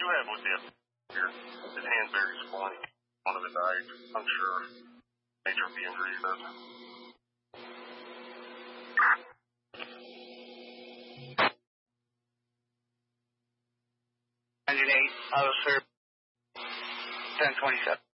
do have with you here. His hand's very swollen. One of the died. I'm sure. Major of the injuries does. Engine 8, auto serve 1027.